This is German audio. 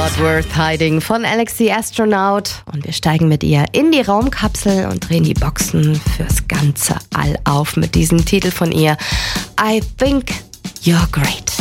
Not Worth Hiding von Alex the Astronaut. Und wir steigen mit ihr in die Raumkapsel und drehen die Boxen fürs ganze All auf mit diesem Titel von ihr. I Think You're Great.